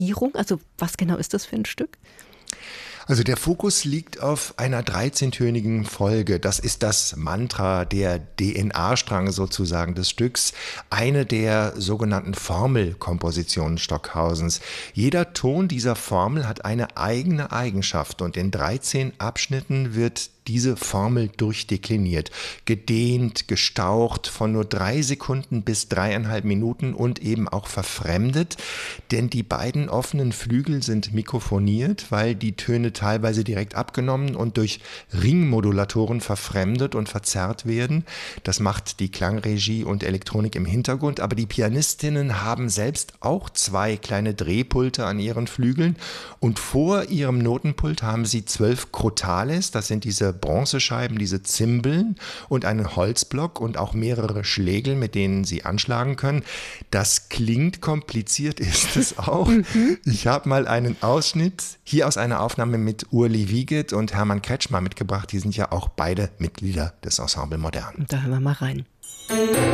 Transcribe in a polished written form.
Arrangierung? Also was genau ist das für ein Stück? Also der Fokus liegt auf einer 13-tönigen Folge. Das ist das Mantra, der DNA-Strang sozusagen des Stücks, eine der sogenannten Formelkompositionen Stockhausens. Jeder Ton dieser Formel hat eine eigene Eigenschaft und in 13 Abschnitten wird diese Formel durchdekliniert, gedehnt, gestaucht, von nur 3 Sekunden bis 3,5 Minuten und eben auch verfremdet, denn die beiden offenen Flügel sind mikrofoniert, weil die Töne teilweise direkt abgenommen und durch Ringmodulatoren verfremdet und verzerrt werden. Das macht die Klangregie und Elektronik im Hintergrund, aber die Pianistinnen haben selbst auch 2 kleine Drehpulte an ihren Flügeln und vor ihrem Notenpult haben sie 12 Crotales, das sind diese Bronzescheiben, diese Zimbeln und einen Holzblock und auch mehrere Schlägel, mit denen sie anschlagen können. Das klingt kompliziert, ist es auch. Ich habe mal einen Ausschnitt hier aus einer Aufnahme mit Urli Wiegand und Hermann Kretschmer mitgebracht. Die sind ja auch beide Mitglieder des Ensemble Modern. Da hören wir mal rein.